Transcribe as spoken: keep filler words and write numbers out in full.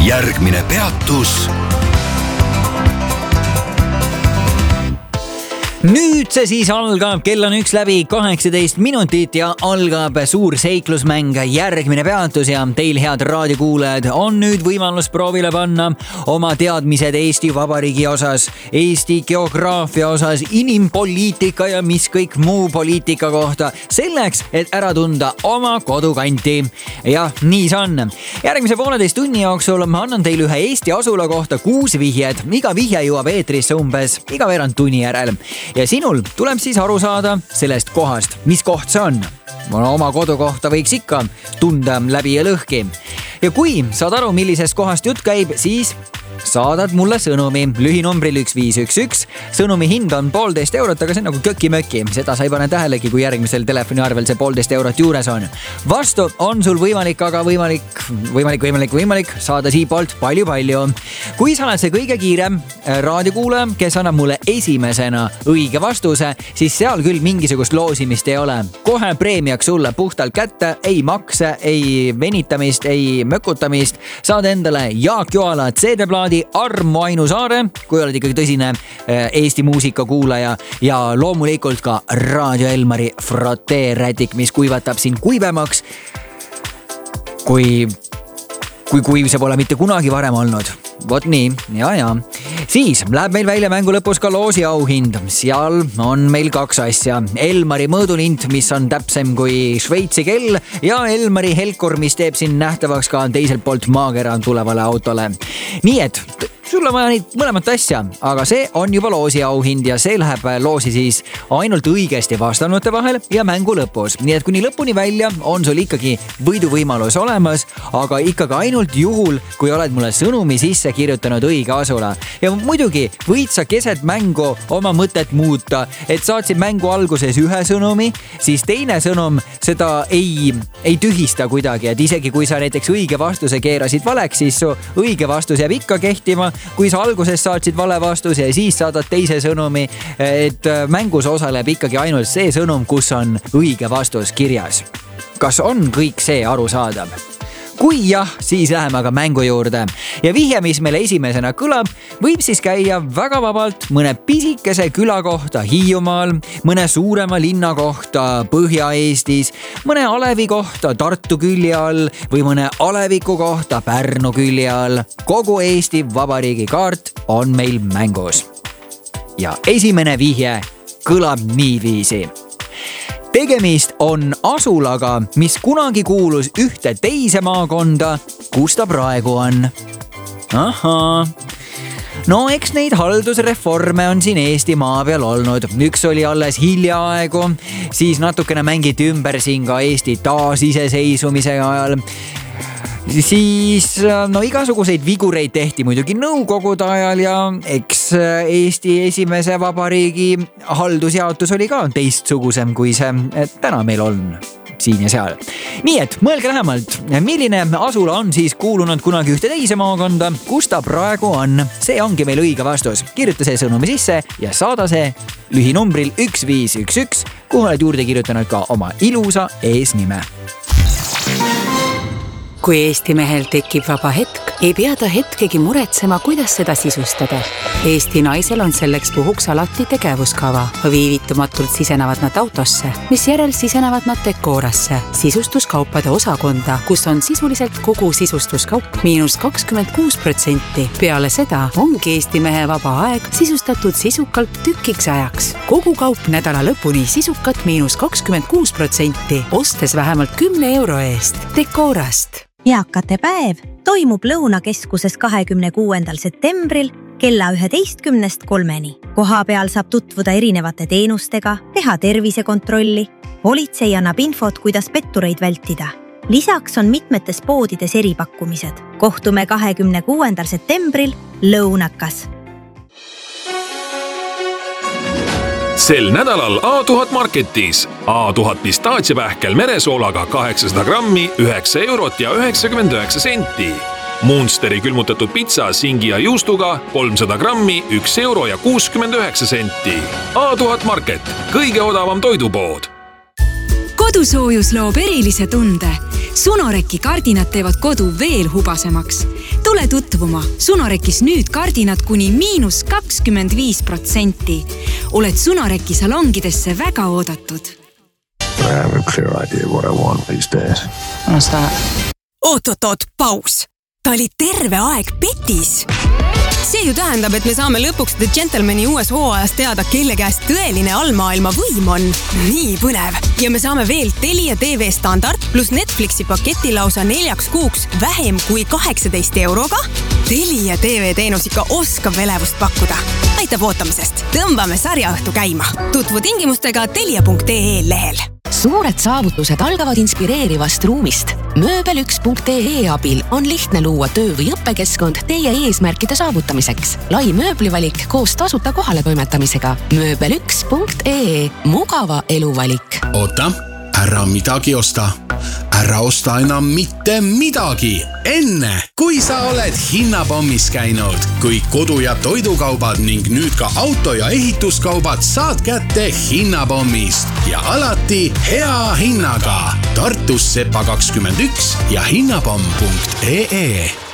järgmine peatus. Nüüd see siis algab, kell on üks läbi kaheksateist minutit ja algab suur seiklusmäng järgmine peatus ja teil, head raadiokuulajad, on nüüd võimalus proovile panna oma teadmised Eesti Vabariigi osas, Eesti geograafia osas, inimpoliitika ja mis kõik muu poliitika kohta, selleks, et ära tunda oma kodukanti. Ja nii see on. Järgmise pooleteist tunni jooksul ma annan teile ühe Eesti asula kohta kuus vihjed. Iga vihje jõuab eetrisse umbes iga veerand tunni järel. Ja sinul tuleb siis aru saada sellest kohast, mis koht see on. Oma kodukohta võiks ikka tunda läbi ja lõhki. Ja kui saad aru, millisest kohast jutt käib, siis saadad mulle sõnumi lühinumbril üks viis üks üks. Sõnumi hind on poolteist eurot, aga see on nagu köki-möki. Seda sa ei pane tähelegi, kui järgmisel telefoniarvel see poolteist eurot juures on. Vastu on sul võimalik, aga võimalik, võimalik, võimalik, võimalik saada siipolt palju-palju. Kui sa oled see kõige kiirem raadiokuulaja, kes annab mulle esimesena õige vastuse, siis seal küll mingisugust loosimist ei ole. Kohe preemiaks sulle puhtalt kätte, ei makse, ei venitamist, ei mökutamist. Saad endale Jaak Joala C D-plaadi, Armo Ainusaare, kui oled ikkagi tõsine Eesti muusika kuulaja, ja loomulikult ka Raadio Elmari Frotee rätik, mis kuivatab sind kuivemaks, kui, kui kuiv see pole mitte kunagi varem olnud. Vot nii, ja, ja. Siis läheb meil välja mängu lõpus ka loosi auhind. Seal on meil kaks asja. Elmari mõõdulint, mis on täpsem kui Šveitsi kell, ja Elmari helkur, mis teeb siin nähtavaks ka teiselt poolt maakera tulevale autole. Nii et sul on vaja neid mõlemat asja, aga see on juba loosi auhind ja see läheb loosi siis ainult õigesti vastanute vahel ja mängu lõpus. Nii et kuni lõpuni välja on sul ikkagi võiduvõimalus olemas, aga ikkagi ainult juhul, kui oled mulle sõnumi sisse kirjutanud õige asula. Ja muidugi võid sa keset mängu oma mõtet muuta, et saatsid mängu alguses ühe sõnumi, siis teine sõnum seda ei, ei tühista kuidagi, et isegi kui sa näiteks õige vastuse keerasid valeks, siis su õige vastus jääb ikka kehtima. Kui sa alguses saatsid vale vastuse ja siis saadad teise sõnumi, et mängus osaleb ikkagi ainult see sõnum, kus on õige vastus kirjas. Kas on kõik see arusaadav? Kui jah, siis läheme aga mängu juurde. Ja vihje, mis meile esimesena kõlab, võib siis käia väga vabalt mõne pisikese küla kohta Hiiumaal, mõne suurema linna kohta Põhja-Eestis, mõne alevi kohta Tartu külje all või mõne aleviku kohta Pärnu külje all. Kogu Eesti Vabariigi kaart on meil mängus. Ja esimene vihje kõlab niiviisi. Tegemist on asulaga, mis kunagi kuulus ühte teise maakonda, kus ta praegu on. Ahaa. No eks neid haldusreforme on siin Eesti maa peal olnud. Üks oli alles hiljaaegu, siis natukene mängiti ümber siin ka Eesti taasiseseisumise ajal. Siis no igasuguseid vigureid tehti muidugi nõukogude ajal ja eks Eesti esimese vabariigi haldusjaotus oli ka teistsugusem kui see täna meil on siin ja seal. Nii et mõelge lähemalt, milline asula on siis kuulunud kunagi ühte teise maakonda, kus ta praegu on. See ongi meil õige vastus. Kirjuta see sõnumi sisse ja saada see lühinumbril üks viis üks üks, kuhu oled juurde kirjutanud ka oma ilusa eesnime. Kui Eesti mehel tekib vaba hetk, ei pea ta hetkegi muretsema, kuidas seda sisustada. Eesti naisel on selleks puhuks alati tegevuskava. Viivitumatult sisenevad nad autosse, mis järel sisenevad nad dekoorasse, sisustuskaupade osakonda, kus on sisuliselt kogu sisustuskaup miinus kakskümmend kuus protsenti. Peale seda ongi Eesti mehe vaba aeg sisustatud sisukalt tükiks ajaks. Kogu kaup nädala lõpuni sisukat miinus kakskümmend kuus protsenti, ostes vähemalt kümne euro eest dekoorast. Eakate päev toimub Lõunakeskuses kahekümne kuuendal septembril kella üheteistkümnest kolmeni. Koha peal saab tutvuda erinevate teenustega, teha tervisekontrolli. Politsei annab infot, kuidas pettureid vältida. Lisaks on mitmetes poodides eripakkumised. Kohtume kahekümne kuuendal septembril Lõunakas. Sel nädalal A tuhat Marketis A tuhat pistaatsiapähkel meresoolaga kaheksasada grammi, üheksa eurot ja üheksakümmend üheksa senti. Munsteri külmutatud pitsa singi ja juustuga kolmsada grammi, üks euro ja kuuskümmend üheksa senti. A tuhat Market, kõige odavam toidupood. Kodusoojus loob erilise tunde. Sunoreki kardinad teevad kodu veel hubasemaks. Tule tutvuma. Sunorekis nüüd kardinad kuni miinus kakskümmend viis protsenti. Oled Sunoreki salongidesse väga oodatud. I have a clear idea what I want these days. What's that? Oot, oot, oot, paus. Ta oli terve aeg petis. See ju tähendab, et me saame lõpuks The Gentlemani uues hooajas teada, kelle käest tõeline allmaailma võim on. Nii põnev. Ja me saame veel Telia T V standard plus Netflixi paketi lausa neljaks kuuks vähem kui kaheksateist euroga. Telia T V teenus ikka oskab elevust pakkuda. Aitab ootamisest. Tõmbame sarjaõhtu käima. Tutvu tingimustega telia punkt ee lehel. Suured saavutused algavad inspireerivast ruumist. mööbel üks punkt ee abil on lihtne luua töö- või õppekeskkond teie eesmärkide saavutamiseks. Lai mööblivalik koos tasuta kohale toimetamisega. mööbel üks punkt ee. Mugava eluvalik. Oota, ära midagi osta. Ära osta enam mitte midagi. Enne, kui sa oled hinnapommis käinud. Kui kodu- ja toidukaubad ning nüüd ka auto- ja ehituskaubad saad kätte hinnapommist. Ja alati hea hinnaga. Tartus Sepa kakskümmend üks ja hinnapomm punkt ee.